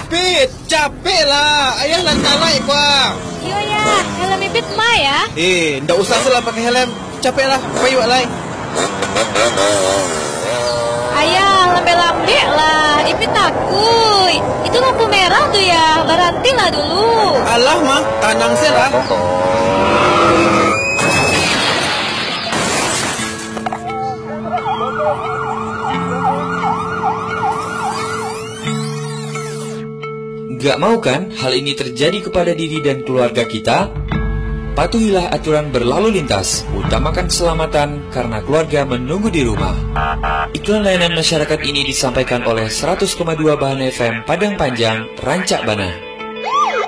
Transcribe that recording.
Pipit, capek lah. Ayah lah naik kuah. Iya ya, helm Pipit mah ya. Ndak usah salah pakai helm. Capek lah, payu lai. Ayah, lambe-lambe lah. Ipit takut. Itu lampu merah tuh ya. Berhenti lah dulu. Alah mah, tanang lah. Gak mau kan hal ini terjadi kepada diri dan keluarga kita? Patuhilah aturan berlalu lintas, utamakan keselamatan karena keluarga menunggu di rumah. Iklan layanan masyarakat ini disampaikan oleh 100,2 Bahan FM Padang Panjang, Rancak Bana.